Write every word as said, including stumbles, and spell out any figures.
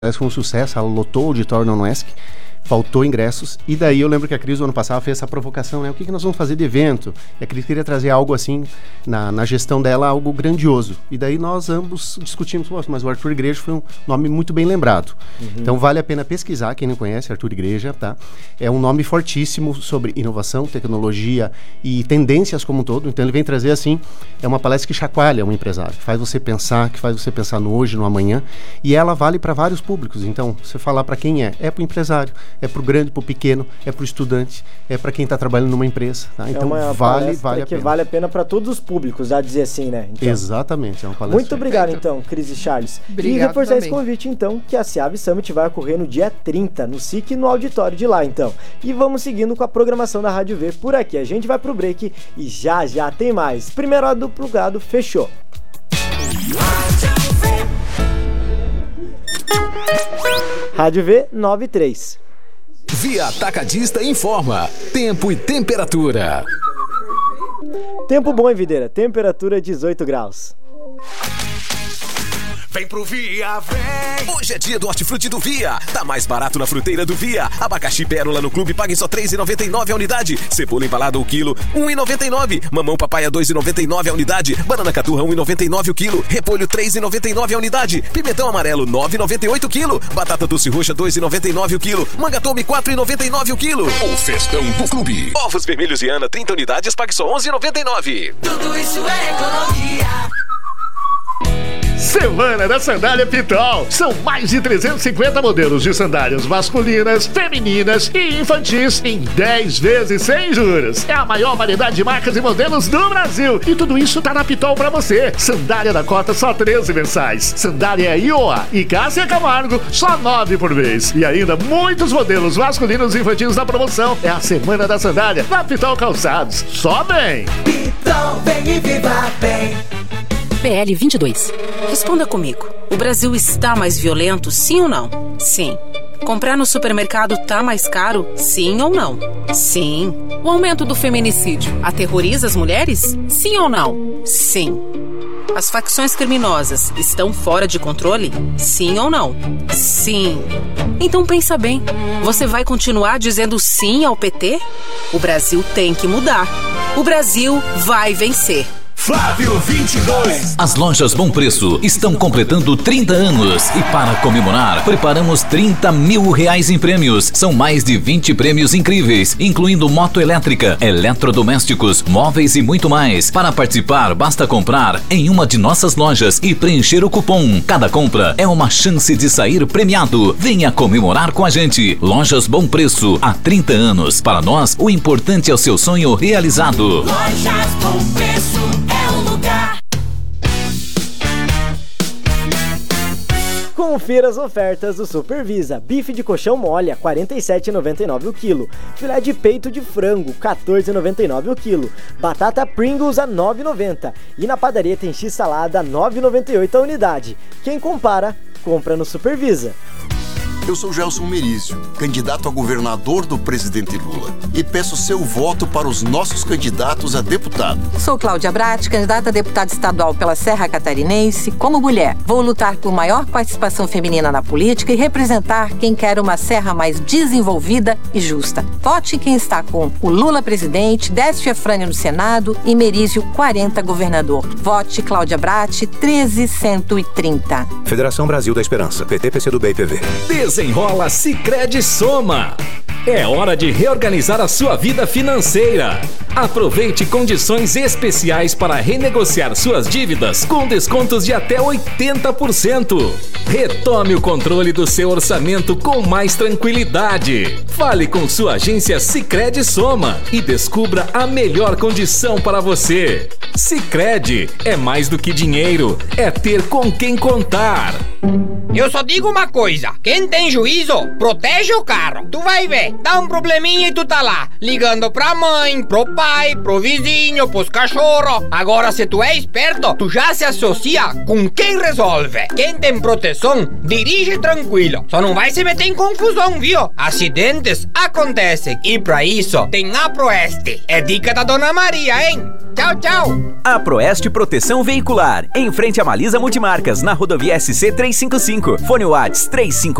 Foi um sucesso, ela lotou o auditório na UNESC, faltou ingressos, e daí eu lembro que a Cris, no ano passado, fez essa provocação, né? O que, que nós vamos fazer de evento? E a Cris queria trazer algo assim, na, na gestão dela, algo grandioso. E daí nós ambos discutimos, mas o Arthur Igreja foi um nome muito bem lembrado. Uhum. Então vale a pena pesquisar, quem não conhece, Arthur Igreja, tá? É um nome fortíssimo sobre inovação, tecnologia e tendências como um todo. Então ele vem trazer, assim, é uma palestra que chacoalha um empresário, que faz você pensar, que faz você pensar no hoje, no amanhã, e ela vale para vários públicos. Então, você falar para quem é, é para o empresário, é para o grande, para o pequeno, é para o estudante, é para quem está trabalhando numa empresa. Tá? Então, é uma vale, vale a que pena. vale a pena para todos os públicos, já dizer assim, né? Então, exatamente, é uma palestra. Muito obrigado, então, Cris e Charles. Obrigado e reforçar também. esse convite, então, que a SEAB Summit vai ocorrer no dia trinta, no S I C, no auditório de lá, então. E vamos seguindo com a programação da Rádio V por aqui. A gente vai pro break e já, já tem mais. Primeira hora do plugado, fechou. Rádio V noventa e três. Via Atacadista informa tempo e temperatura. Tempo bom, hein, Videira? Temperatura dezoito graus. Vem pro Via, vem! Hoje é dia do Hortifruti do Via. Tá mais barato na fruteira do Via. Abacaxi pérola no clube paga em só três reais e noventa e nove centavos a unidade. Cebola embalada o quilo, um real e noventa e nove centavos. Mamão papaya dois reais e noventa e nove centavos a unidade. Banana caturra um real e noventa e nove centavos o quilo. Repolho três reais e noventa e nove centavos a unidade. Pimentão amarelo nove reais e noventa e oito centavos o quilo. Batata doce roxa dois reais e noventa e nove centavos o quilo. Manga tome quatro reais e noventa e nove centavos o quilo. O festão do clube. Ovos vermelhos Viana trinta unidades, pague só onze reais e noventa e nove centavos. Tudo isso é economia. Semana da Sandália Pitol. São mais de trezentos e cinquenta modelos de sandálias masculinas, femininas e infantis em dez vezes sem juros. É a maior variedade de marcas e modelos do Brasil. E tudo isso tá na Pitol pra você. Sandália da Cota só treze mensais. Sandália I O A e Cássia Camargo só nove por mês. E ainda muitos modelos masculinos e infantis na promoção. É a Semana da Sandália na Pitol Calçados. Só bem! Pitol, vem e viva bem. P L vinte e dois. Responda comigo. O Brasil está mais violento, sim ou não? Sim. Comprar no supermercado tá mais caro, sim ou não? Sim. O aumento do feminicídio aterroriza as mulheres? Sim ou não? Sim. As facções criminosas estão fora de controle? Sim ou não? Sim. Então pensa bem, você vai continuar dizendo sim ao P T? O Brasil tem que mudar. O Brasil vai vencer. Flávio vinte e dois. As lojas Bom Preço estão completando trinta anos e para comemorar, preparamos trinta mil reais em prêmios. São mais de vinte prêmios incríveis, incluindo moto elétrica, eletrodomésticos, móveis e muito mais. Para participar, basta comprar em uma de nossas lojas e preencher o cupom. Cada compra é uma chance de sair premiado. Venha comemorar com a gente. Lojas Bom Preço, há trinta anos. Para nós, o importante é o seu sonho realizado. Lojas Bom Preço. É o lugar. Confira as ofertas do Supervisa. Bife de colchão mole a quarenta e sete reais e noventa e nove centavos o quilo. Filé de peito de frango, quatorze reais e noventa e nove centavos o quilo. Batata Pringles a nove reais e noventa centavos. E na padaria tem X-salada a nove reais e noventa e oito centavos a unidade. Quem compara, compra no Supervisa. Eu sou Gelson Merizio, candidato a governador do presidente Lula, e peço seu voto para os nossos candidatos a deputado. Sou Cláudia Bratti, candidata a deputada estadual pela Serra Catarinense. Como mulher, vou lutar por maior participação feminina na política e representar quem quer uma Serra mais desenvolvida e justa. Vote em quem está com o Lula presidente, Décio Efrânio no Senado e Merizio quarenta governador. Vote Cláudia Bratti, treze cento e trinta. Federação Brasil da Esperança, P T, P C do B e P V. Desenrola Sicredi Soma. É hora de reorganizar a sua vida financeira. Aproveite condições especiais para renegociar suas dívidas com descontos de até oitenta por cento. Retome o controle do seu orçamento com mais tranquilidade. Fale com sua agência Sicredi Soma e descubra a melhor condição para você. Sicredi é mais do que dinheiro, é ter com quem contar. Eu só digo uma coisa, quem tem juízo, protege o carro. Tu vai ver. Tchê, dá um probleminha e tu tá lá, ligando pra mãe, pro pai, pro vizinho, pros cachorros. Agora, se tu é esperto, tu já se associa com quem resolve. Quem tem proteção, dirige tranquilo. Só não vai se meter em confusão, viu? Acidentes acontecem. E pra isso, tem a Proeste. É dica da Dona Maria, hein? Tchau, tchau. A Proeste Proteção Veicular, em frente a Malisa Multimarcas, na rodovia S C trezentos e cinquenta e cinco. Fone Whats três cinco